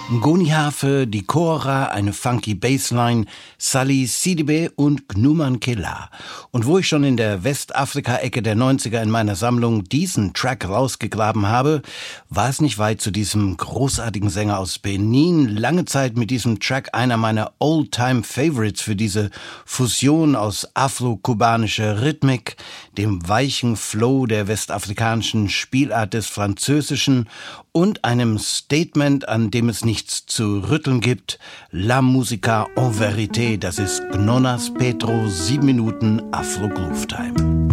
Ngoni Hafe, die Kora, eine funky Bassline, Sally Sidibe und Gnuman Kela. Und wo ich schon in der Westafrika-Ecke der 90er in meiner Sammlung diesen Track rausgegraben habe, war es nicht weit zu diesem großartigen Sänger aus Benin. Lange Zeit mit diesem Track einer meiner Old-Time-Favorites für diese Fusion aus afro-kubanischer Rhythmik, dem weichen Flow der westafrikanischen Spielart des Französischen und einem Statement, an dem es nichts zu rütteln gibt. La Musica en Vérité, das ist Gnonas Petro, 7 Minuten Afro Groove Time.